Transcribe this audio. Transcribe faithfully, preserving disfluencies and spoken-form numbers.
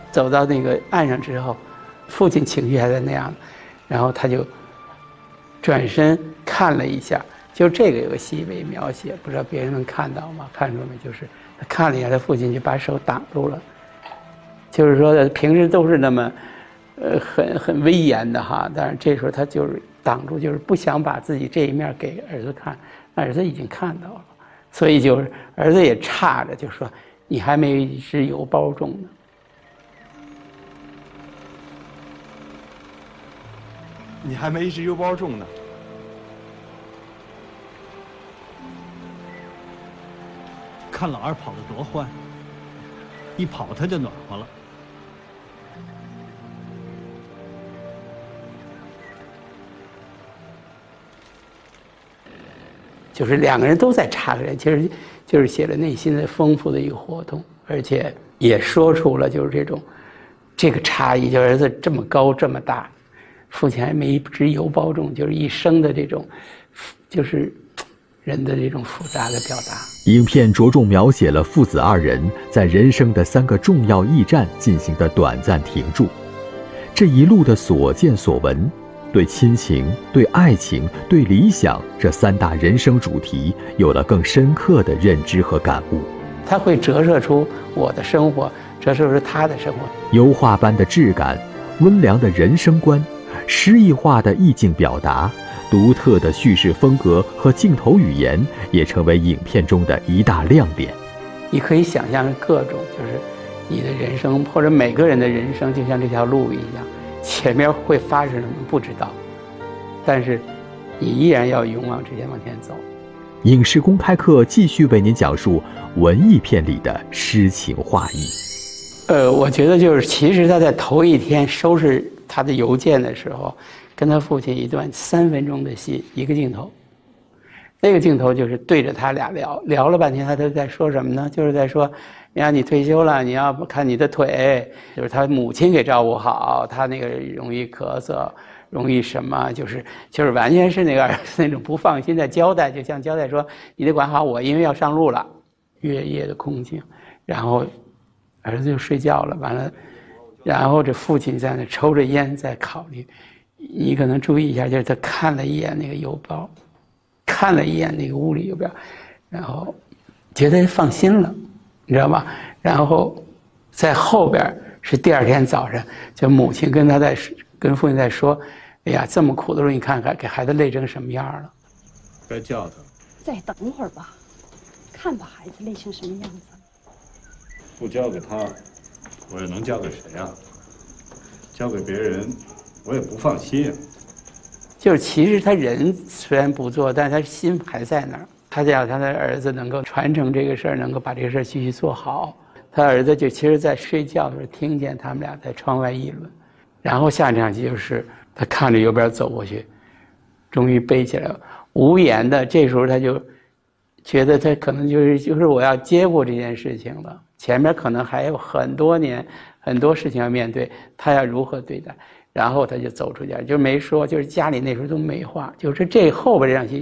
走到那个岸上之后，父亲情绪还在那样，然后他就转身看了一下，就这个有个细微描写，不知道别人能看到吗？看出没？就是他看了一下，他父亲就把手挡住了，就是说平时都是那么，呃，很很威严的哈，但是这时候他就是挡住，就是不想把自己这一面给儿子看，儿子已经看到了，所以就是儿子也诧着，就说你还没一只油包重呢。 你还没一只油包重呢。 看老二跑得多欢，一跑他就暖和了。 就是两个人都在查人，其实就是写了内心的丰富的一个活动，而且也说出了就是这种这个差异，就儿子这么高这么大，父亲还没一只油包重，就是一生的这种，就是人的这种复杂的表达。 影片着重描写了父子二人在人生的三个重要驿站进行的短暂停驻，这一路的所见所闻，对亲情、对爱情、对理想这三大人生主题有了更深刻的认知和感悟。 它会折射出我的生活，折射出他的生活。 油画般的质感，温良的人生观，诗意化的意境表达，独特的叙事风格和镜头语言也成为影片中的一大亮点。 你可以想象各种，就是你的人生或者每个人的人生就像这条路一样，前面会发生什么不知道，但是你依然要勇往直前往前走。 影视公开课继续为您讲述文艺片里的诗情画意。 呃，我觉得就是其实他在头一天收拾他的邮件的时候，跟他父亲一段三分钟的戏，一个镜头，那个镜头就是对着他俩聊，聊了半天，他都在说什么呢？就是在说，你看你退休了，你要看你的腿，就是他母亲给照顾好，他那个容易咳嗽，容易什么，就是就是完全是那个儿子那种不放心的交代，就像交代说，你得管好我，因为要上路了。月夜的空境，然后儿子就睡觉了，完了，然后这父亲在那抽着烟在考虑。你可能注意一下，就是他看了一眼那个邮包，看了一眼那个屋里邮票，然后觉得放心了，你知道吗？然后在后边是第二天早上，就母亲跟他在跟父亲在说：“哎呀，这么苦的路，你看看，给孩子累成什么样了。” 该叫他。 再等会儿吧，看把孩子累成什么样子。 不交给他，我又能交给谁啊？交给别人。我也不放心， 就是其实他人虽然不做，但是他心还在那儿。他想他的儿子能够传承这个事儿，能够把这个事儿继续做好。他儿子就其实在睡觉的时候听见他们俩在窗外议论，然后下一场戏就是他看着邮边走过去，终于背起来了，无言的。这时候他就觉得他可能就是就是我要接过这件事情了，前面可能还有很多年很多事情要面对，他要如何对待。然后他就走出去，就没说，就是家里那时候都没话，就是这后边这场戏